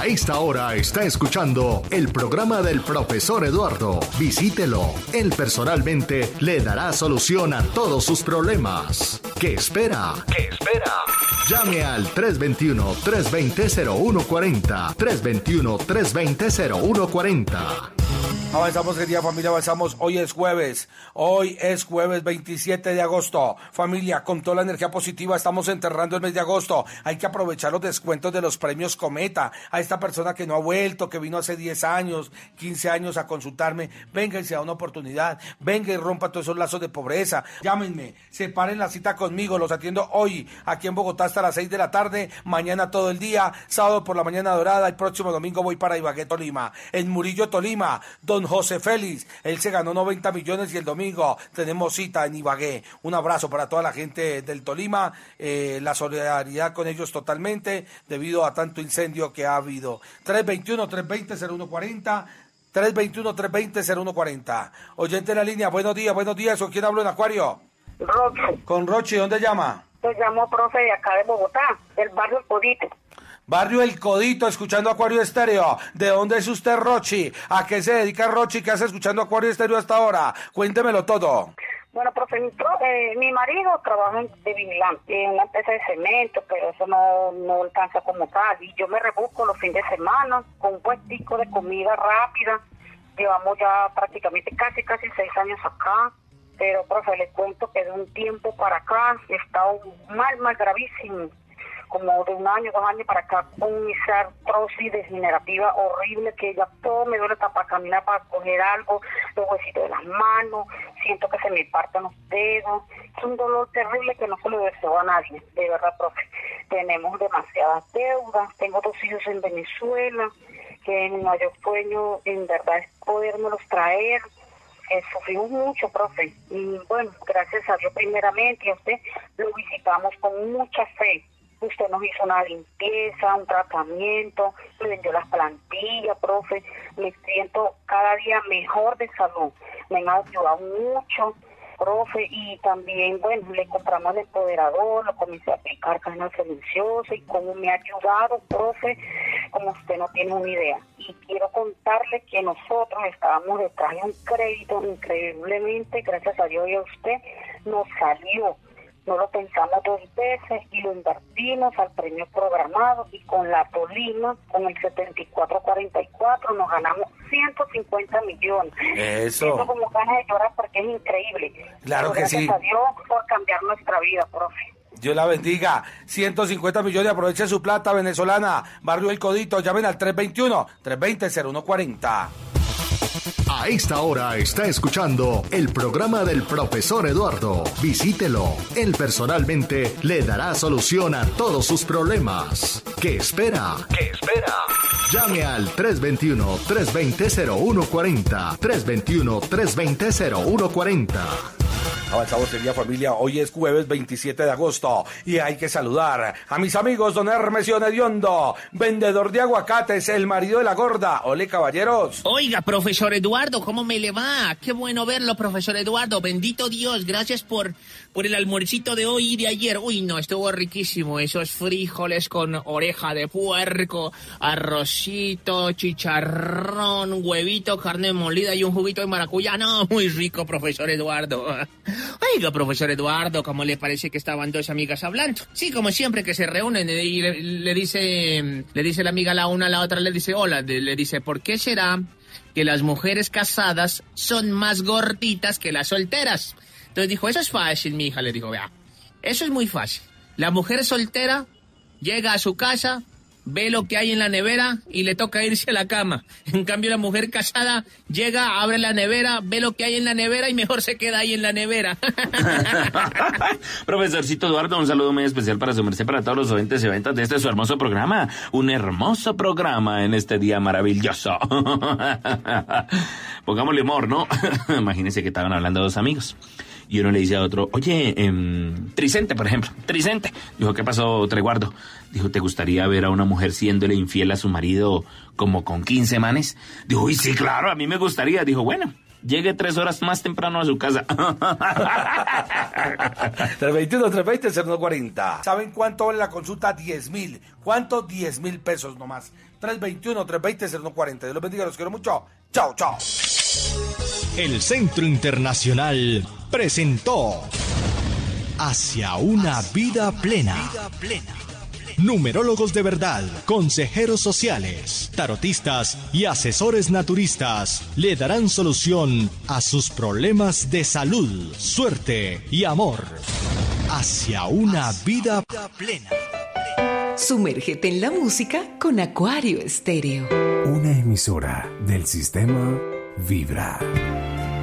A esta hora está escuchando el programa del profesor Eduardo. Visítelo. Él personalmente le dará solución a todos sus problemas. ¿Qué espera? ¿Qué espera? Llame al 321-320-0140. 321-320-0140. Avanzamos, querida familia, avanzamos. Hoy es jueves 27 de agosto. Familia, con toda la energía positiva estamos enterrando el mes de agosto. Hay que aprovechar los descuentos de los premios Cometa. A esta persona que no ha vuelto, que vino hace 10 años, 15 años a consultarme, venga y se da una oportunidad. Venga y rompa todos esos lazos de pobreza. Llámenme, separen la cita conmigo. Los atiendo hoy aquí en Bogotá hasta las 6 de la tarde. Mañana todo el día, sábado por la mañana dorada. El próximo domingo voy para Ibagué, Tolima. En Murillo, Tolima, don José Félix, él se ganó 90 millones y el domingo tenemos cita en Ibagué. Un abrazo para toda la gente del Tolima, la solidaridad con ellos totalmente debido a tanto incendio que ha habido. 321-320-0140, 321-320-0140. Oyente en la línea, buenos días, ¿con quién hablo en Acuario? Rochi. Con Rochi, ¿dónde llama? Te llamo, profe, de acá de Bogotá, del barrio El Codito. Barrio El Codito, escuchando Acuario Estéreo. ¿De dónde es usted, Rochi? ¿A qué se dedica Rochi? ¿Qué hace escuchando Acuario Estéreo hasta ahora? Cuéntemelo todo. Bueno, profe, mi marido trabaja de vigilante en una empresa de cemento, pero eso no alcanza como tal. Y yo me rebusco los fines de semana con un puestico de comida rápida. Llevamos ya prácticamente casi 6 años acá. Pero, profe, les cuento que de un tiempo para acá he estado mal gravísimo. Como de 1 año, 2 años para acá, con esa artrosis degenerativa horrible que ya todo me duele para caminar, para coger algo, los huesitos de las manos, siento que se me parten los dedos. Es un dolor terrible que no se lo deseo a nadie, de verdad, profe. Tenemos demasiadas deudas, tengo 2 hijos en Venezuela, que mi mayor sueño en verdad es podérmelos traer. Sufrimos mucho, profe, y bueno, gracias a Dios primeramente, y a usted lo visitamos con mucha fe. Usted nos hizo una limpieza, un tratamiento, me vendió las plantillas, profe. Me siento cada día mejor de salud. Me han ayudado mucho, profe, y también, bueno, le compramos el empoderador, lo comencé a aplicar cadena silenciosa y cómo me ha ayudado, profe, como usted no tiene una idea. Y quiero contarle que nosotros estábamos detrás de un crédito increíblemente, gracias a Dios y a usted, nos salió. No lo pensamos 2 veces y lo invertimos al premio programado y con la Tolima, con el 7444, nos ganamos 150 millones. Eso. Siento como ganas de llorar porque es increíble. Claro que sí. Gracias a Dios por cambiar nuestra vida, profe. Dios la bendiga. 150 millones, aproveche su plata venezolana. Barrio El Codito, llamen al 321-320-0140. A esta hora está escuchando el programa del profesor Eduardo. Visítelo. Él personalmente le dará solución a todos sus problemas. ¿Qué espera? ¿Qué espera? Llame al 321-320-0140. 321-320-0140. Avanzamos, querida familia, hoy es jueves 27 de agosto y hay que saludar a mis amigos don Hermes Hediondo, vendedor de aguacates, el marido de la gorda. Ole, caballeros. Oiga, profesor Eduardo, ¿cómo me le va? Qué bueno verlo, profesor Eduardo, bendito Dios, gracias por el almuercito de hoy y de ayer. Uy, no, estuvo riquísimo, esos frijoles con oreja de puerco, arrocito, chicharrón, huevito, carne molida y un juguito de maracuyá. No, muy rico, profesor Eduardo. Oiga, profesor Eduardo, ¿cómo le parece que estaban 2 amigas hablando? Sí, como siempre que se reúnen y le dice la amiga la una a la otra, le dice, hola, le dice, ¿por qué será que las mujeres casadas son más gorditas que las solteras? Entonces dijo, eso es fácil, mi hija, le dijo, vea, eso es muy fácil. La mujer soltera llega a su casa, ve lo que hay en la nevera y le toca irse a la cama. En cambio, la mujer casada llega, abre la nevera, ve lo que hay en la nevera y mejor se queda ahí en la nevera. Profesorcito Eduardo, un saludo muy especial para su merced, para todos los oyentes y oyentas de este su hermoso programa. Un hermoso programa en este día maravilloso. Pongámosle humor, ¿no? Imagínense que estaban hablando 2 amigos. Y uno le dice a otro, oye, Tricente, por ejemplo, Tricente. Dijo, ¿qué pasó, Treguardo? Dijo, ¿te gustaría ver a una mujer siéndole infiel a su marido como con 15 manes? Dijo, uy, sí, claro, a mí me gustaría. Dijo, bueno, llegue 3 horas más temprano a su casa. 321-320-0140. ¿Saben cuánto vale la consulta? 10.000. ¿Cuánto? 10.000 pesos nomás. 321-320-0140. Dios los bendiga, los quiero mucho. Chao, chao. El Centro Internacional presentó Hacia una vida plena. Numerólogos de verdad, consejeros sociales, tarotistas y asesores naturistas le darán solución a sus problemas de salud, suerte y amor. Hacia una vida plena. Sumérgete en la música con Acuario Estéreo. Una emisora del sistema Vibra.